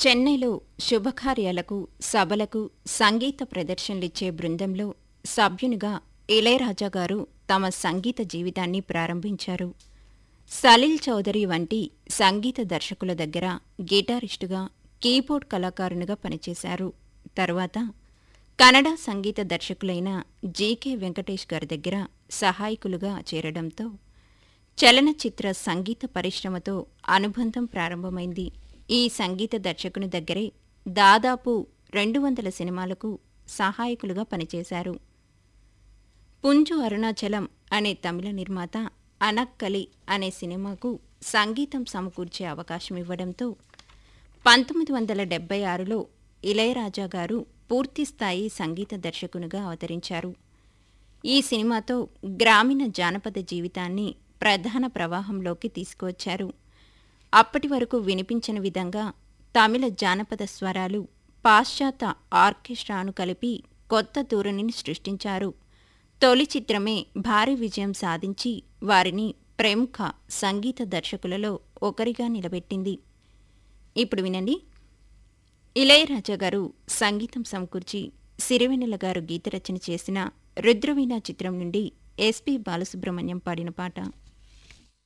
చెన్నైలో శుభకార్యాలకు, సభలకు సంగీత ప్రదర్శనలిచ్చే బృందంలో సభ్యునిగా ఇళయరాజా గారు తమ సంగీత జీవితాన్ని ప్రారంభించారు. సలీల్ చౌదరి వంటి సంగీత దర్శకుల దగ్గర గిటారిస్టుగా, కీబోర్డ్ కళాకారునిగా పనిచేశారు. తరువాత కన్నడ సంగీత దర్శకులైన జీకే వెంకటేష్ గారి దగ్గర సహాయకులుగా చేరడంతో చలనచిత్ర సంగీత పరిశ్రమతో అనుబంధం ప్రారంభమైంది. ఈ సంగీత దర్శకుని దగ్గరే దాదాపు 200 సినిమాలకు సహాయకులుగా పనిచేశారు. పుంజు అరుణాచలం అనే తమిళ నిర్మాత అనక్కలి అనే సినిమాకు సంగీతం సమకూర్చే అవకాశమివ్వడంతో 1976లో ఇళయరాజా గారు పూర్తిస్థాయి సంగీత దర్శకునిగా అవతరించారు. ఈ సినిమాతో గ్రామీణ జానపద జీవితాన్ని ప్రధాన ప్రవాహంలోకి తీసుకువచ్చారు. అప్పటి వరకు వినిపించని విధంగా తమిళ జానపద స్వరాలు, పాశ్చాత్య ఆర్కెస్ట్రాను కలిపి కొత్త ధోరణిని సృష్టించారు. తొలి చిత్రమే భారీ విజయం సాధించి వారిని ప్రముఖ సంగీత దర్శకులలో ఒకరిగా నిలబెట్టింది. ఇప్పుడు వినండి, ఇళయరాజా గారు సంగీతం సమకూర్చి సిరివెన్నెల గారు గీతరచన చేసిన రుద్రవీణ చిత్రం నుండి ఎస్పి బాలసుబ్రహ్మణ్యం పాడిన పాట.